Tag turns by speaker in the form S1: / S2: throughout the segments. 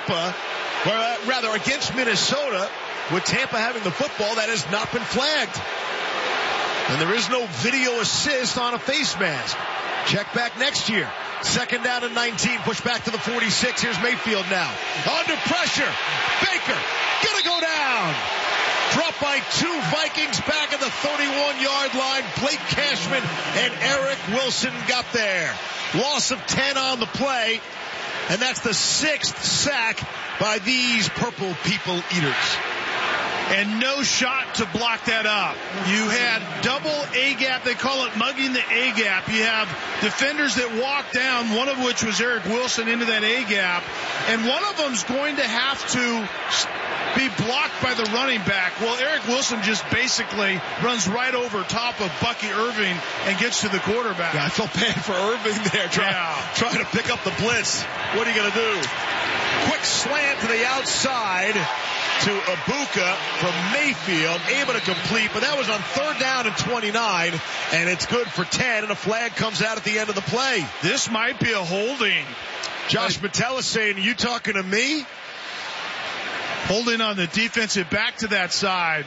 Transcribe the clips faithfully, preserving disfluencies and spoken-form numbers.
S1: Tampa, or uh, rather against Minnesota, with Tampa having the football, that has not been flagged. And there is no video assist on a face mask. Check back next year. Second down and nineteen. Push back to the forty-six. Here's Mayfield now. Under pressure. Baker. Gonna go down. Dropped by two Vikings back at the thirty-one-yard line. Blake Cashman and Eric Wilson got there. Loss of ten on the play. And that's the sixth sack by these purple people eaters.
S2: And no shot to block that up. You had double A-gap. They call it mugging the A-gap. You have defenders that walk down, one of which was Eric Wilson, into that A-gap. And one of them's going to have to be blocked by the running back. Well, Eric Wilson just basically runs right over top of Bucky Irving and gets to the quarterback.
S1: Yeah, I felt bad for Irving there trying,
S2: yeah.
S1: trying to pick up the blitz. What are you going to do? Quick slant to the outside to Ibuka from Mayfield, able to complete, but that was on third down and twenty-nine, and it's good for ten, and a flag comes out at the end of the play.
S2: This might be a holding.
S1: Josh Metellus saying, you talking to me?
S2: Holding on the defensive back to that side.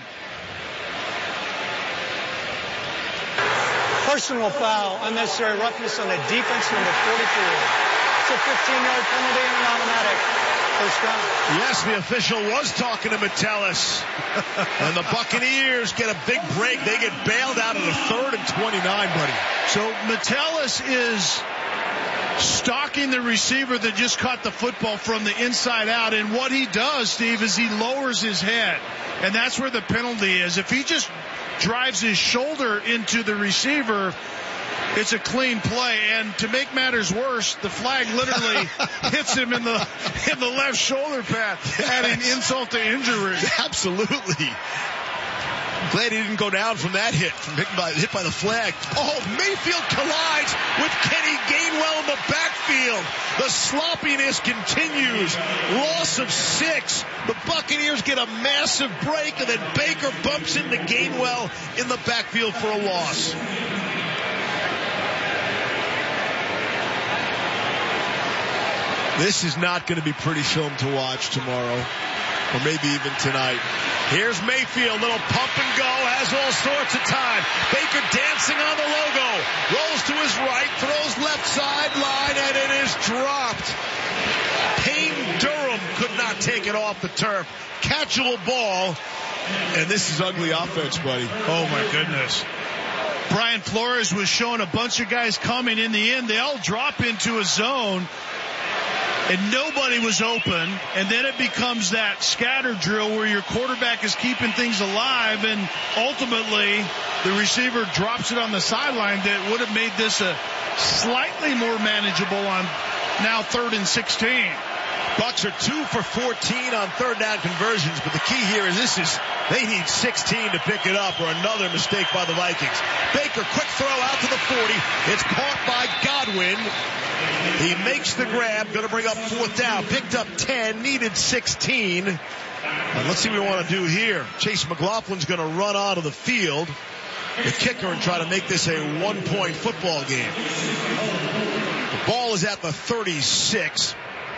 S3: Personal foul, unnecessary roughness on the defense, number forty-four. It's a fifteen-yard penalty and an automatic. First down.
S1: Yes, the official was talking to Metellus. And the Buccaneers get a big break. They get bailed out of the third and twenty-nine, buddy.
S2: So Metellus is stalking the receiver that just caught the football from the inside out. And what he does, Steve, is he lowers his head. And that's where the penalty is. If he just drives his shoulder into the receiver, it's a clean play. And to make matters worse, the flag literally hits him in the in the left shoulder pad, yes. Adding insult to injury.
S1: Absolutely. Glad he didn't go down from that hit, from hit by, hit by the flag. Oh, Mayfield collides with Kenny Gainwell in the backfield. The sloppiness continues. Loss of six. The Buccaneers get a massive break, and then Baker bumps into Gainwell in the backfield for a loss. This is not going to be pretty film to watch tomorrow, or maybe even tonight. Here's Mayfield, little pump and go, has all sorts of time. Baker dancing on the logo, rolls to his right, throws left sideline, and it is dropped. Payne Durham could not take it off the turf. Catchable ball, and this is ugly offense, buddy.
S2: Oh, my goodness. Brian Flores was showing a bunch of guys coming in the end. They all drop into a zone. And nobody was open, and then it becomes that scatter drill where your quarterback is keeping things alive, and ultimately the receiver drops it on the sideline. That would have made this a slightly more manageable on now third and sixteen.
S1: Bucks are two for fourteen on third down conversions, but the key here is this is they need sixteen to pick it up, or another mistake by the Vikings. Baker, quick throw out to the forty. It's caught by Godwin. He makes the grab, going to bring up fourth down. Picked up ten, needed sixteen. And let's see what we want to do here. Chase McLaughlin's going to run onto the field, the kicker, and try to make this a one-point football game. The ball is at the thirty-six.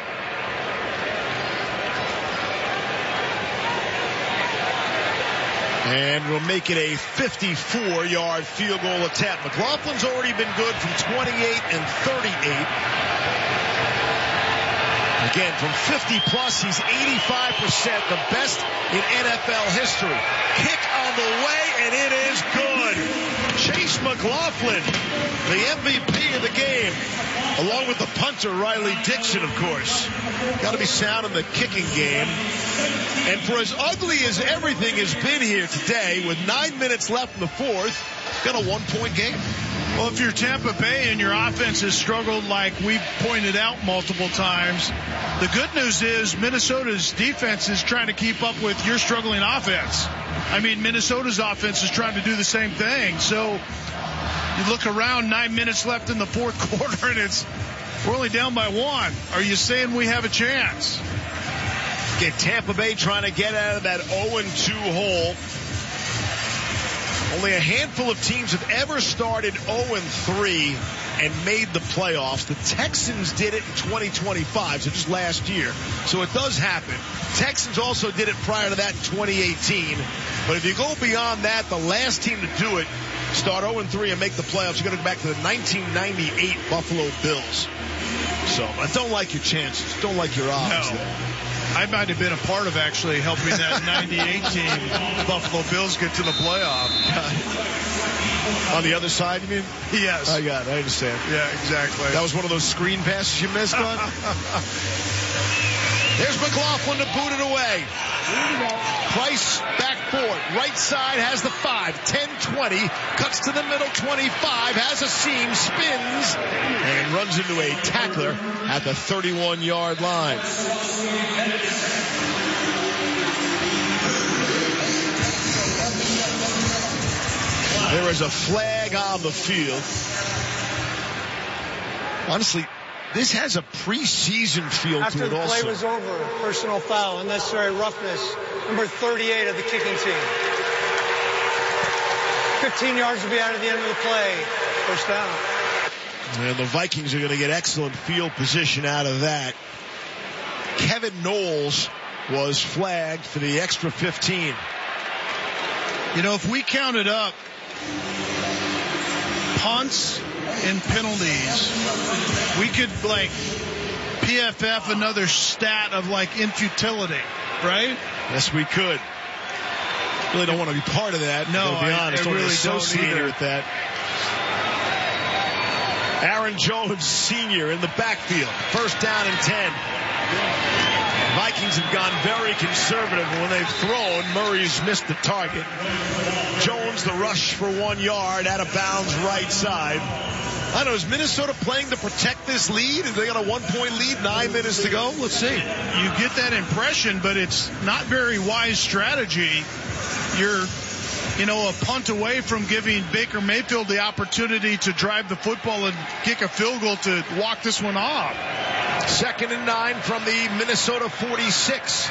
S1: And we'll make it a fifty-four-yard field goal attempt. McLaughlin's already been good from twenty-eight and thirty-eight. Again, from fifty plus, he's eighty-five percent, the best in N F L history. Kick on the way, and it is good. Chase McLaughlin, the M V P of the game, along with the punter, Riley Dixon, of course. Got to be sound in the kicking game. And for as ugly as everything has been here today, with nine minutes left in the fourth, got a one-point game.
S2: Well, if you're Tampa Bay and your offense has struggled like we pointed out multiple times, the good news is Minnesota's defense is trying to keep up with your struggling offense. I mean, Minnesota's offense is trying to do the same thing. So you look around, nine minutes left in the fourth quarter, and it's we're only down by one. Are you saying we have a chance?
S1: Get Tampa Bay trying to get out of that oh and two hole. Only a handful of teams have ever started oh and three and made the playoffs. The Texans did it in twenty twenty-five, so just last year. So it does happen. Texans also did it prior to that in twenty eighteen. But if you go beyond that, the last team to do it, start oh and three and make the playoffs, you're going to go back to the nineteen ninety-eight Buffalo Bills. So I don't like your chances. Don't like your odds
S2: no.
S1: there.
S2: I might have been a part of actually helping that ninety-eight team, Buffalo Bills, get to the playoff.
S1: On the other side, you mean?
S2: Yes.
S1: I got it. I understand.
S2: Yeah, exactly.
S1: That was one of those screen passes you missed on? There's McLaughlin to boot it away. Price back forward. Right side has the five. ten twenty. Cuts to the middle. twenty-five. Has a seam. Spins. And runs into a tackler at the thirty-one-yard line. There is a flag on the field. Honestly, this has a preseason feel
S3: After
S1: to it
S3: the
S1: also.
S3: play was over, personal foul, unnecessary roughness, number thirty-eight of the kicking team. fifteen yards to be out at the end of the play. First down.
S1: And the Vikings are going to get excellent field position out of that. Kevin Knowles was flagged for the extra fifteen.
S2: You know, if we counted up punts and penalties, we could, like, P F F another stat of, like, infutility, right?
S1: Yes, we could. Really don't want to be part of that.
S2: No,
S1: to be
S2: I,
S1: honest,
S2: I really
S1: associated
S2: don't
S1: with that. Aaron Jones, senior, in the backfield. First down and ten. Vikings have gone very conservative when they've thrown. Murray's missed the target. Jones, the rush for one yard, out of bounds, right side. I don't know, is Minnesota playing to protect this lead? Have they got a one-point lead, nine minutes to go? Let's see.
S2: You get that impression, but it's not very wise strategy. You're, you know, a punt away from giving Baker Mayfield the opportunity to drive the football and kick a field goal to walk this one off.
S1: Second and nine from the Minnesota forty-six.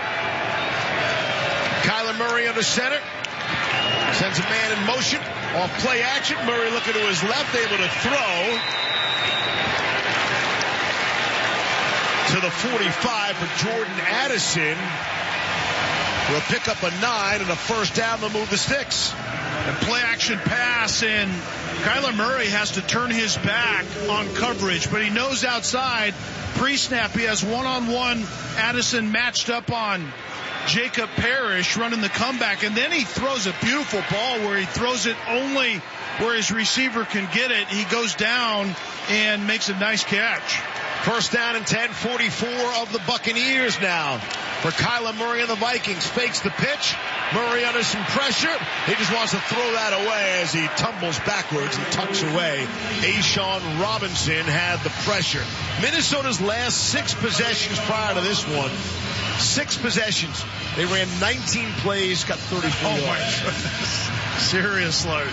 S1: Kyler Murray under center. Sends a man in motion. Off play action. Murray looking to his left, able to throw to the forty-five for Jordan Addison. We'll pick up a nine and a first down to move the sticks.
S2: And play action pass, and Kyler Murray has to turn his back on coverage, but he knows outside. Pre-snap, he has one-on-one Addison matched up on Jacob Parrish running the comeback, and then he throws a beautiful ball where he throws it only where his receiver can get it. He goes down and makes a nice catch.
S1: First down and ten, forty-four of the Buccaneers now for Kyler Murray and the Vikings. Fakes the pitch. Murray under some pressure. He just wants to throw that away as he tumbles backwards and tucks away. A'Shawn Robinson had the pressure. Minnesota's last six possessions prior to this one, six possessions. They ran nineteen plays, got thirty-four
S2: oh
S1: yards.
S2: My goodness. Seriously.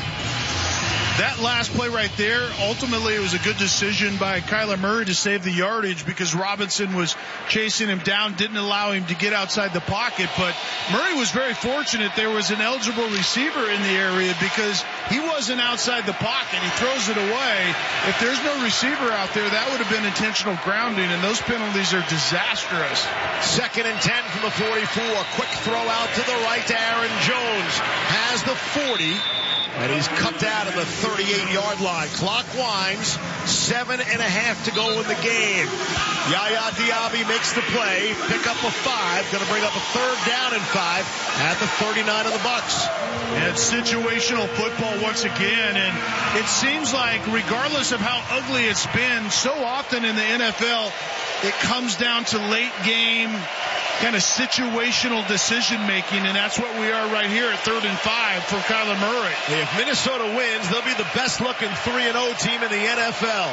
S2: That last play right there, ultimately it was a good decision by Kyler Murray to save the yardage because Robinson was chasing him down, didn't allow him to get outside the pocket. But Murray was very fortunate there was an eligible receiver in the area because he wasn't outside the pocket. He throws it away. If there's no receiver out there, that would have been intentional grounding, and those penalties are disastrous.
S1: Second and ten from the forty-four. Quick throw out to the right to Aaron Jones. Has the forty. And he's cut out of the thirty-eight-yard line. Clock winds. Seven and a half to go in the game. Yaya Diaby makes the play. Pick up a five. Going to bring up a third down and five at the thirty-nine of the Bucks.
S2: And it's situational football once again. And it seems like regardless of how ugly it's been, so often in the N F L, it comes down to late game kind of situational decision making, and that's what we are right here at third and five for Kyler Murray.
S1: If Minnesota wins, they'll be the best looking three and oh team in the N F L.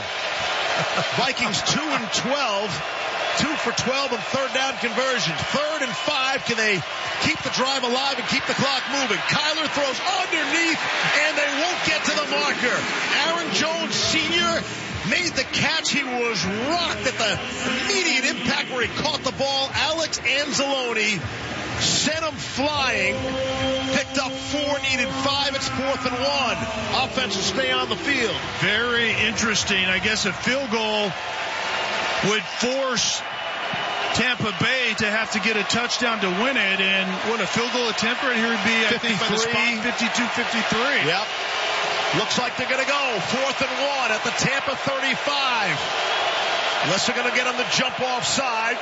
S1: Vikings two and twelve, two for twelve on third down conversions. Third and five, can they keep the drive alive and keep the clock moving? Kyler throws underneath, and they won't get to the marker. Aaron Jones, senior, made the catch. He was rocked at the immediate impact where he caught the ball. Alex Anzalone sent them flying, picked up four, needed five. It's fourth and one. Offense will stay on the field.
S2: Very interesting. I guess a field goal would force Tampa Bay to have to get a touchdown to win it. And what a field goal attempt right here would be, I think, by the spot, fifty-two fifty-three.
S1: Yep. Looks like they're going to go. Fourth and one at the Tampa thirty-five. Unless they're going to get on the jump off side.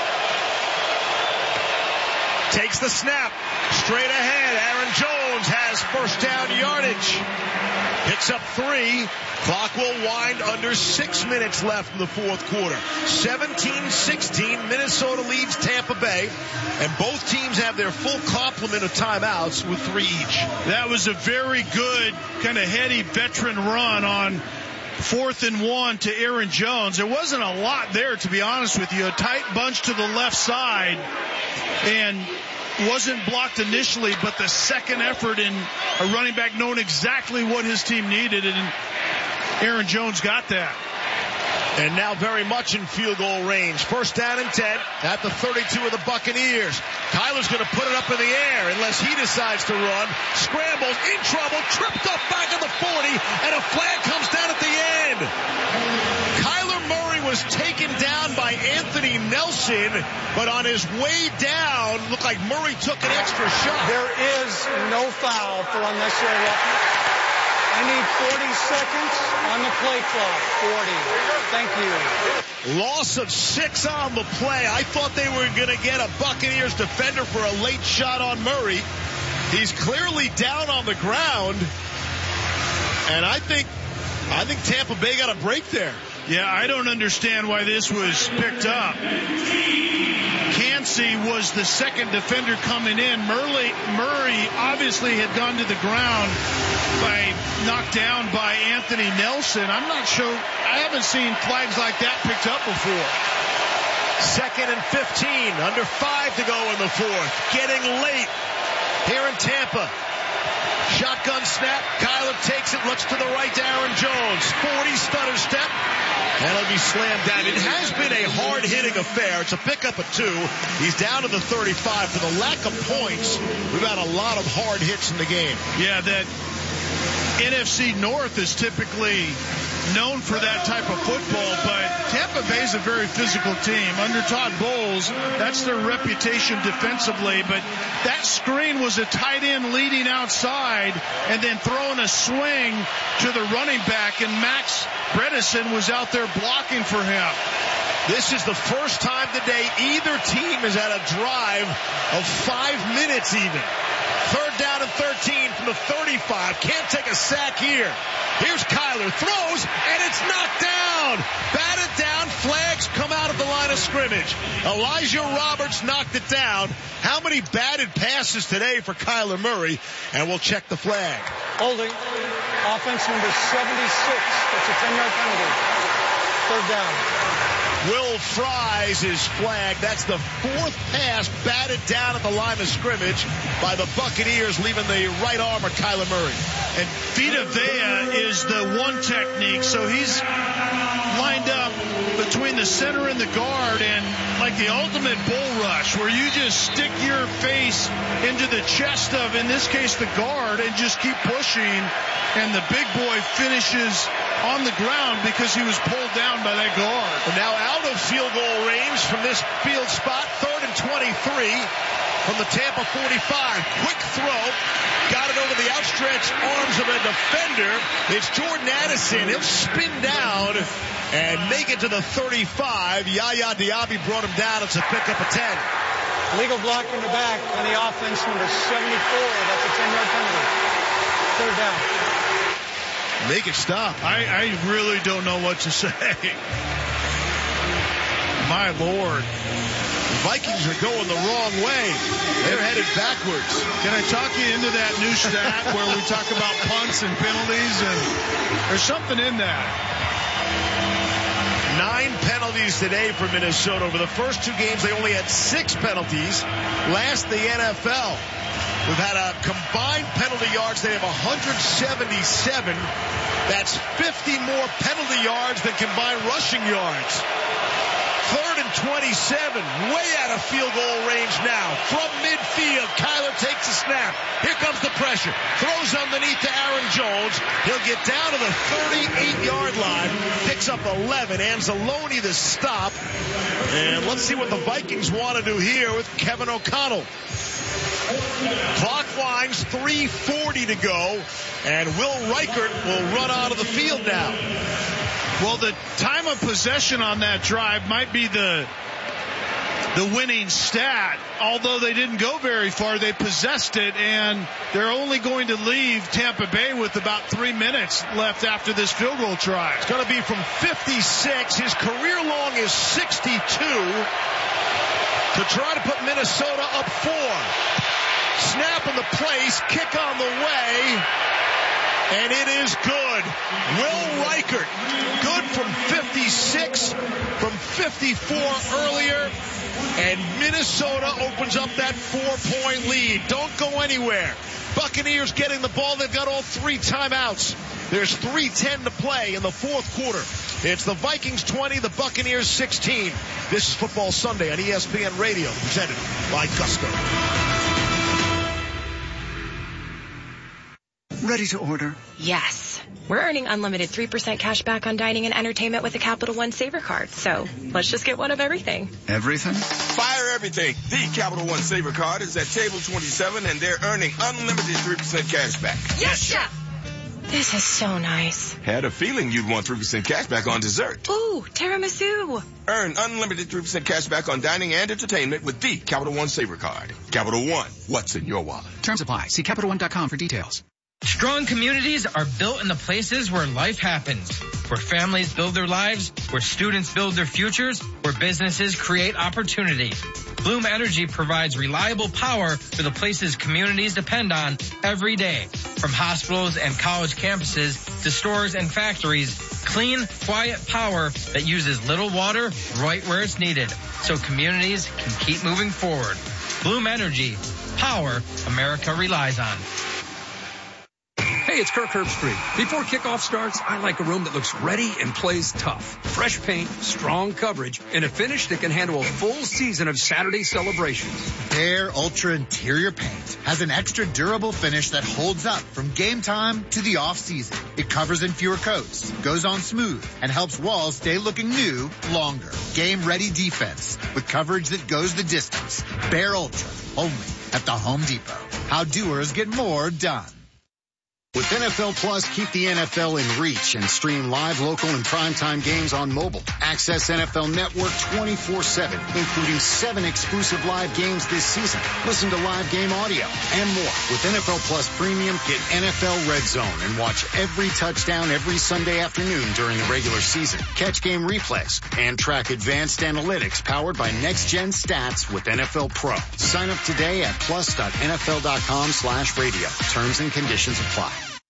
S1: Takes the snap. Straight ahead. Aaron Jones has first down yardage. Picks up three. Clock will wind under six minutes left in the fourth quarter. seventeen sixteen. Minnesota leads Tampa Bay. And both teams have their full complement of timeouts with three each.
S2: That was a very good kind of heady veteran run on fourth and one to Aaron Jones. There wasn't a lot there, to be honest with you. A tight bunch to the left side and wasn't blocked initially, but the second effort in a running back knowing exactly what his team needed, and Aaron Jones got that.
S1: And now very much in field goal range. First down and ten at the thirty-two of the Buccaneers. Kyler's going to put it up in the air unless he decides to run. Scrambles, in trouble, tripped up back at the forty, and a flag comes down at the end. Kyler Murray was taken down by Anthony Nelson, but on his way down, looked like Murray took an extra shot.
S3: There is no foul for unnecessary roughness. I need forty seconds on the play clock. forty. Thank you.
S1: Loss of six on the play. I thought they were going to get a Buccaneers defender for a late shot on Murray. He's clearly down on the ground. And I think, I think Tampa Bay got a break there.
S2: Yeah, I don't understand why this was picked up. Cansey was the second defender coming in. Murray, Murray obviously had gone to the ground by knocked down by Anthony Nelson. I'm not sure. I haven't seen flags like that picked up before.
S1: Second and fifteen, under five to go in the fourth. Getting late here in Tampa. Shotgun snap. Kyler takes it, looks to the right to Aaron Jones. forty stutter step. And it'll be slammed down. It has been a hard-hitting affair. It's a pickup of two. He's down to the thirty-five. For the lack of points, we've had a lot of hard hits in the game.
S2: Yeah, that N F C North is typically known for that type of football, but Tampa Bay's a very physical team. Under Todd Bowles, that's their reputation defensively, but that screen was a tight end leading outside and then throwing a swing to the running back, and Max Bredesen was out there blocking for him.
S1: This is the first time today either team has had a drive of five minutes even. Third down and thirteen from the thirty-five. Can't take a sack here. Here's Kyler. Throws, and it's knocked down. Batted down. Flags come out of the line of scrimmage. Elijah Roberts knocked it down. How many batted passes today for Kyler Murray? And we'll check the flag.
S3: Holding. Offense number seventy-six. That's a ten-yard penalty. Third down.
S1: Will Fries is flagged. That's the fourth pass batted down at the line of scrimmage by the Buccaneers, leaving the right arm of Kyler Murray.
S2: And Vita Vea is the one technique, so he's lined up between the center and the guard, and like the ultimate bull rush, where you just stick your face into the chest of, in this case, the guard, and just keep pushing, and the big boy finishes on the ground because he was pulled down by that guard.
S1: And now out of field goal range from this field spot, third and twenty-three from the Tampa forty-five. Quick throw. Got it over the outstretched arms of a defender. It's Jordan Addison. He'll spin down and make it to the thirty-five. Yaya Diaby brought him down. It's a pickup of ten.
S3: Legal block in the back on the offense, number seventy-four. That's a ten-yard penalty. Third down.
S1: Make it stop.
S2: I, I really don't know what to say. My Lord.
S1: The Vikings are going the wrong way. They're headed backwards.
S2: Can I talk you into that new stat where we talk about punts and penalties? And there's something in that.
S1: Nine penalties today for Minnesota. Over the first two games, they only had six penalties. Last the N F L. We've had a combined penalty yards. They have one hundred seventy-seven. That's fifty more penalty yards than combined rushing yards. Third and twenty-seven, way out of field goal range now from midfield. field. Kyler takes the snap. Here comes the pressure. Throws underneath to Aaron Jones. He'll get down to the thirty-eight-yard line. Picks up eleven. Anzalone the stop. And let's see what the Vikings want to do here with Kevin O'Connell. Clock winds, three forty to go, and Will Reichert will run out of the field now.
S2: Well, the time of possession on that drive might be the the winning stat. Although they didn't go very far, they possessed it, and they're only going to leave Tampa Bay with about three minutes left after this field goal try.
S1: It's going to be from fifty-six. His career long is sixty-two to try to put Minnesota up four. Snap in the place, kick on the way, and it is good. Will Reichert, good from fifty-six, from fifty-four earlier, and Minnesota opens up that four-point lead. Don't go anywhere. Buccaneers getting the ball. They've got all three timeouts. There's three ten to play in the fourth quarter. It's the Vikings twenty, the Buccaneers sixteen. This is Football Sunday on E S P N Radio, presented by Gusto.
S4: Ready to order?
S5: Yes. We're earning unlimited three percent cash back on dining and entertainment with a Capital One Saver card. So let's just get one of everything.
S4: Everything?
S6: Fire everything. The Capital One Saver card is at table twenty-seven, and they're earning unlimited three percent cash back.
S5: Yes, Chef! This is so nice.
S6: Had a feeling you'd want three percent cash back on dessert.
S5: Ooh, tiramisu.
S6: Earn unlimited three percent cash back on dining and entertainment with the Capital One Saver card. Capital One, what's in your wallet?
S4: Terms apply. See Capital One dot com for details.
S7: Strong communities are built in the places where life happens, where families build their lives, where students build their futures, where businesses create opportunity. Bloom Energy provides reliable power for the places communities depend on every day. From hospitals and college campuses to stores and factories, clean, quiet power that uses little water right where it's needed, so communities can keep moving forward. Bloom Energy, power America relies on.
S8: Hey, it's Kirk Herbstreit. Before kickoff starts, I like a room that looks ready and plays tough. Fresh paint, strong coverage, and a finish that can handle a full season of Saturday celebrations.
S9: Behr Ultra Interior Paint has an extra durable finish that holds up from game time to the off-season. It covers in fewer coats, goes on smooth, and helps walls stay looking new longer. Game-ready defense with coverage that goes the distance. Behr Ultra, only at the Home Depot. How doers get more done.
S10: With N F L Plus, keep the N F L in reach and stream live, local, and primetime games on mobile. Access N F L Network twenty-four seven, including seven exclusive live games this season. Listen to live game audio and more. With N F L Plus Premium, get N F L Red Zone and watch every touchdown every Sunday afternoon during the regular season. Catch game replays and track advanced analytics powered by next-gen stats with N F L Pro. Sign up today at plus.nfl.com slash radio. Terms and conditions apply.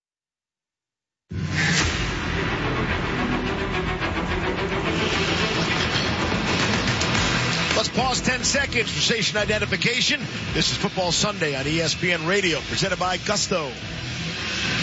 S1: Let's pause ten seconds for station identification. This is Football Sunday on E S P N Radio, presented by Gusto.